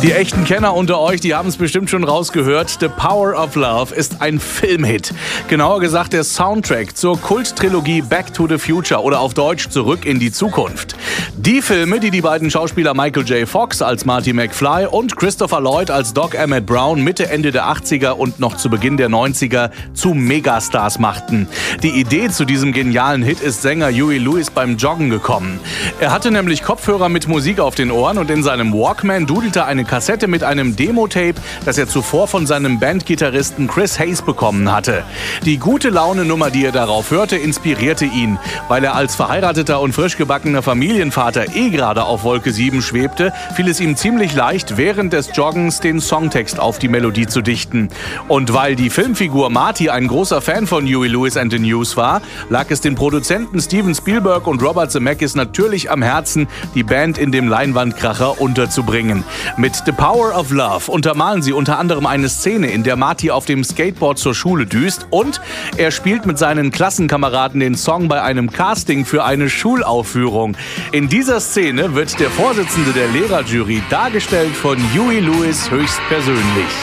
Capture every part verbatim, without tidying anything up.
Die echten Kenner unter euch, die haben es bestimmt schon rausgehört. The Power of Love ist ein Filmhit. Genauer gesagt der Soundtrack zur Kulttrilogie Back to the Future oder auf Deutsch Zurück in die Zukunft. Die Filme, die die beiden Schauspieler Michael J. Fox als Marty McFly und Christopher Lloyd als Doc Emmett Brown Mitte, Ende der achtziger und noch zu Beginn der neunziger zu Megastars machten. Die Idee zu diesem genialen Hit ist Sänger Huey Lewis beim Joggen gekommen. Er hatte nämlich Kopfhörer mit Musik auf den Ohren und in seinem Walkman dudelte eine Kassette mit einem Demo-Tape, das er zuvor von seinem Bandgitarristen Chris Hayes bekommen hatte. Die gute Laune-Nummer, die er darauf hörte, inspirierte ihn. Weil er als verheirateter und frisch gebackener Familienvater eh gerade auf Wolke sieben schwebte, fiel es ihm ziemlich leicht, während des Joggens den Songtext auf die Melodie zu dichten. Und weil die Filmfigur Marty ein großer Fan von Huey Lewis and the News war, lag es den Produzenten Steven Spielberg und Robert Zemeckis natürlich am Herzen, die Band in dem Leinwandkracher unterzubringen. Mit The Power of Love untermalen sie unter anderem eine Szene, in der Marty auf dem Skateboard zur Schule düst und er spielt mit seinen Klassenkameraden den Song bei einem Casting für eine Schulaufführung. In dieser Szene wird der Vorsitzende der Lehrerjury dargestellt von Huey Lewis höchstpersönlich.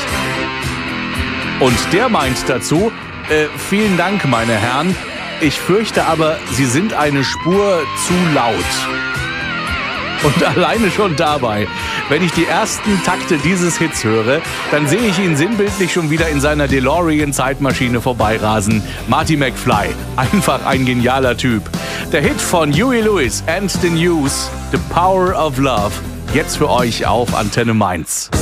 Und der meint dazu, äh, vielen Dank, meine Herren, ich fürchte aber, Sie sind eine Spur zu laut. Und alleine schon dabei, wenn ich die ersten Takte dieses Hits höre, dann sehe ich ihn sinnbildlich schon wieder in seiner DeLorean-Zeitmaschine vorbeirasen. Marty McFly, einfach ein genialer Typ. Der Hit von Huey Lewis and the News, The Power of Love, jetzt für euch auf Antenne Mainz.